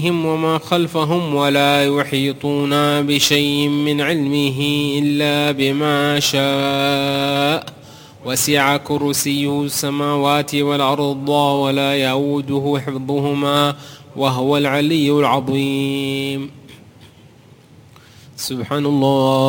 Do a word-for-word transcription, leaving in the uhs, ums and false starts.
وما خلفهم ولا يحيطون بشيء من علمه إلا بما شاء وسع كرسيه السماوات والأرض ولا يؤوده حفظهما وهو العلي العظيم. سبحان الله.